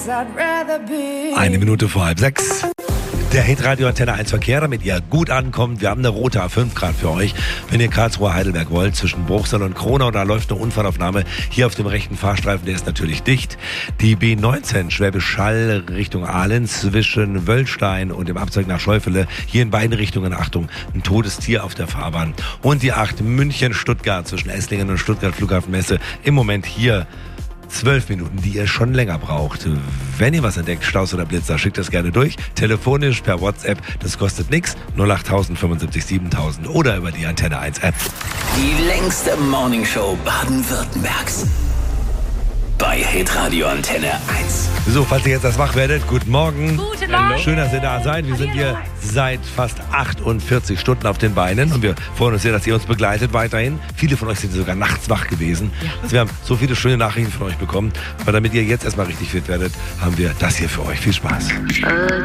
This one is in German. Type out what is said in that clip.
Eine Minute vor 5:30. Der Hitradio Antenne 1 Verkehr, damit ihr gut ankommt. Wir haben eine rote A5 gerade für euch. Wenn ihr Karlsruhe Heidelberg wollt, zwischen Bruchsal und Kronau, da läuft eine Unfallaufnahme. Hier auf dem rechten Fahrstreifen, der ist natürlich dicht. Die B19 Schwäbisch Hall Richtung Aalen zwischen Wöllstein und dem Abzweig nach Scheufele. Hier in beiden Richtungen, Achtung, ein totes Tier auf der Fahrbahn. Und die 8 München-Stuttgart zwischen Esslingen und Stuttgart Flughafenmesse. Im Moment hier 12 Minuten, die ihr schon länger braucht. Wenn ihr was entdeckt, Staus oder Blitzer, schickt das gerne durch. Telefonisch, per WhatsApp, das kostet nichts. 08000 75 7000 oder über die Antenne 1 App. Die längste Morningshow Baden-Württembergs. Bei Hitradio Antenne 1. So, falls ihr jetzt erst wach werdet, guten Morgen. Guten Morgen. Schön, dass ihr da seid. Wir sind hier seit fast 48 Stunden auf den Beinen und wir freuen uns sehr, dass ihr uns begleitet weiterhin. Viele von euch sind sogar nachts wach gewesen. Ja. Also wir haben so viele schöne Nachrichten von euch bekommen. Aber damit ihr jetzt erstmal richtig fit werdet, haben wir das hier für euch. Viel Spaß.